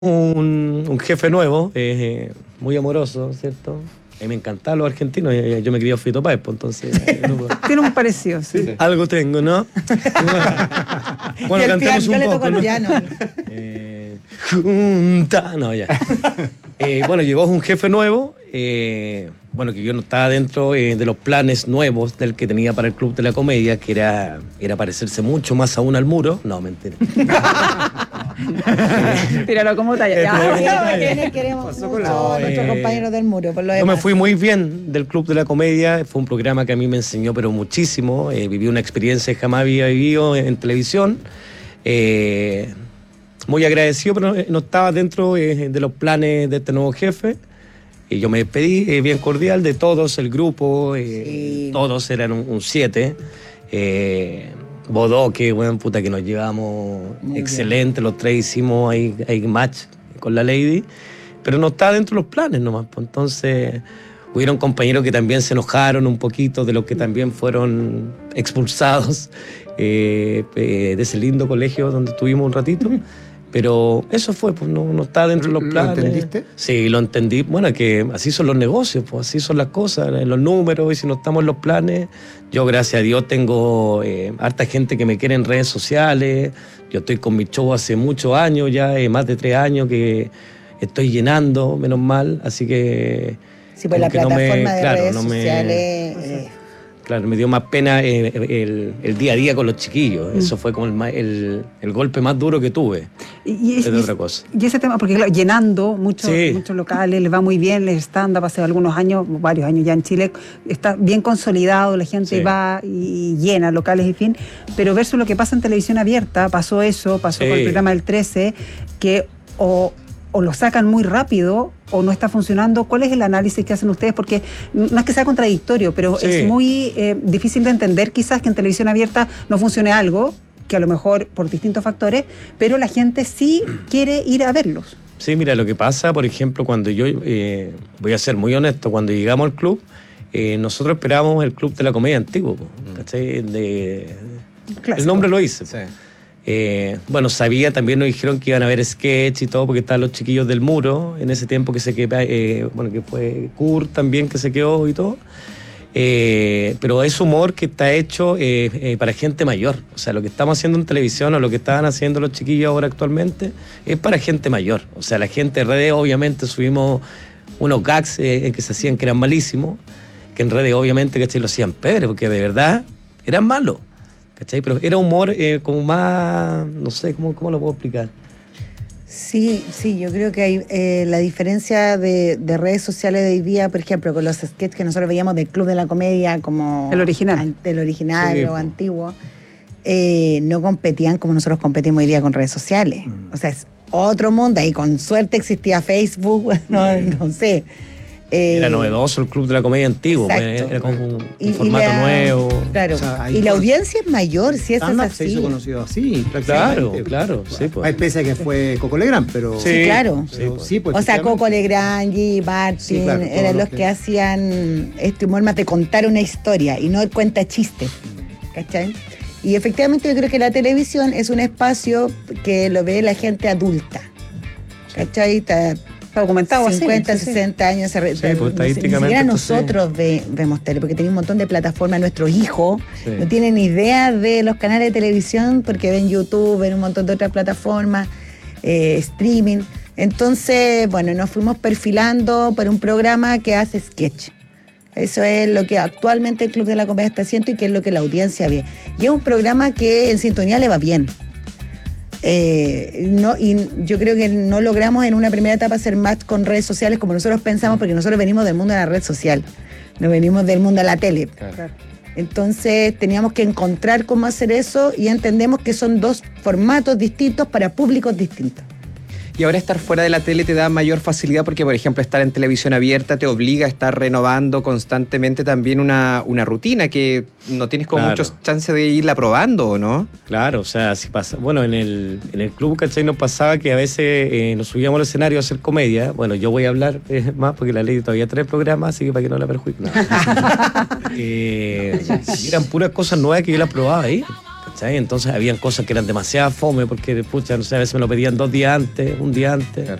un jefe nuevo, muy amoroso, ¿cierto? A mí me encantaban los argentinos, yo me crié a Fito Páez, pues entonces... Tiene un parecido, sí. Algo tengo, ¿no? Bueno, cantemos un poco, ¿no? Junta... No, ya. Bueno, llegó un jefe nuevo, bueno, que yo no estaba dentro de los planes nuevos del que tenía para el Club de la Comedia, que era parecerse mucho más aún al muro. No, mentira. Tíralo como talla. Queremos mucho a nuestros compañeros del muro, por lo Yo demás. me fui muy bien del Club de la Comedia, fue un programa que a mí me enseñó pero muchísimo, viví una experiencia que jamás había vivido en televisión, muy agradecido, pero no estaba dentro de los planes de este nuevo jefe. Y yo me despedí bien cordial de todos, el grupo, Sí. Todos eran un 7. Bodoque, bueno, puta que nos llevamos Muy excelente, los tres hicimos ahí match con la Lady, pero no estaba dentro de los planes nomás, pues entonces hubieron compañeros que también se enojaron un poquito, de los que también fueron expulsados de ese lindo colegio donde estuvimos un ratito. Pero eso fue, pues no está dentro de los planes. ¿Lo entendiste? Sí, lo entendí. Bueno, que así son los negocios, pues así son las cosas, en los números, y si no estamos en los planes. Yo, gracias a Dios, tengo harta gente que me quiere en redes sociales. Yo estoy con mi show hace muchos años ya, más de 3 años que estoy llenando, menos mal. Así que... Sí, pues la como que plataforma de redes no me- sociales... Claro, me dio más pena el día a día con los chiquillos. Eso fue como el golpe más duro que tuve. Es de otra cosa. Y ese tema, porque claro, llenando muchos Sí. locales, les va muy bien, el stand-up hace algunos años, varios años ya en Chile, está bien consolidado, la gente Sí. va y llena locales, en fin. Pero versus lo que pasa en televisión abierta, pasó con el programa del 13, que o lo sacan muy rápido o no está funcionando. ¿Cuál es el análisis que hacen ustedes? Porque no es que sea contradictorio, pero Sí. es muy difícil de entender quizás que en televisión abierta no funcione algo, que a lo mejor por distintos factores, pero la gente sí quiere ir a verlos. Sí, mira, lo que pasa, por ejemplo, cuando yo, voy a ser muy honesto, cuando llegamos al club, nosotros esperábamos el Club de la Comedia antiguo, ¿cachai? El nombre lo hice. Sí. Bueno, sabía, también nos dijeron que iban a haber sketch y todo, porque estaban los chiquillos del muro, en ese tiempo que se quedó, bueno, que fue Kurt también que se quedó y todo. Pero es humor que está hecho para gente mayor. O sea, lo que estamos haciendo en televisión o lo que estaban haciendo los chiquillos ahora actualmente es para gente mayor. O sea, la gente de redes, obviamente, subimos unos gags que se hacían que eran malísimos, que en redes, obviamente, ¿cachai? Lo hacían pebre, porque de verdad eran malos, ¿cachai? Pero era humor como más, no sé, ¿cómo lo puedo explicar? Sí, yo creo que hay la diferencia de redes sociales de hoy día, por ejemplo, con los sketches que nosotros veíamos del Club de la Comedia, como El original. Del original Sí, o po. antiguo, no competían como nosotros competimos hoy día con redes sociales. O sea, es otro mundo. Ahí con suerte existía Facebook, no sé. Era novedoso el Club de la Comedia antiguo, pues, Exacto. era como un Y formato nuevo. Claro. O sea, ahí y la por- audiencia es mayor, si eso es Stand-up se así. hizo conocido así, Claro, prácticamente. claro, sí, pues. Hay pese a que fue Coco Legrand, pero... Sí, claro. pero pues. sí, pues, O sea, efectivamente. Coco Legrand, G. Martin, Sí, claro, todos eran los los que hacían este humor más de contar una historia y no el cuenta chistes. ¿Cachai? Y efectivamente yo creo que la televisión es un espacio que lo ve la gente adulta. ¿Cachai? Está Está documentado así. 50, sí, sí. 60 años. pues, Ni estadísticamente siquiera esto sí. nosotros vemos tele, porque tenemos un montón de plataformas. Nuestros hijos Sí. no tienen ni idea de los canales de televisión porque ven YouTube, ven un montón de otras plataformas, streaming. Entonces, bueno, nos fuimos perfilando por un programa que hace sketch. Eso es lo que actualmente el Club de la Comedia está haciendo y que es lo que la audiencia ve. Y es un programa que en sintonía le va bien. Y yo creo que no logramos en una primera etapa hacer match con redes sociales como nosotros pensamos, porque nosotros venimos del mundo de la red social, no venimos del mundo de la tele. Claro. Entonces teníamos que encontrar cómo hacer eso y entendemos que son dos formatos distintos para públicos distintos. Y ahora estar fuera de la tele te da mayor facilidad porque, por ejemplo, estar en televisión abierta te obliga a estar renovando constantemente también una rutina que no tienes como Claro. muchos chances de irla probando, ¿o no? Claro, o sea, si pasa. Bueno, en el club, ¿cachai? Nos pasaba que a veces nos subíamos al escenario a hacer comedia. Bueno, yo voy a hablar más porque la ley todavía 3 programas, así que para que no la perjudique. No. Y eran puras cosas nuevas que yo las probaba ahí. ¿cachai? Entonces habían cosas que eran demasiado fome porque, pucha, no sé, a veces me lo pedían 2 días antes, un día antes. Claro.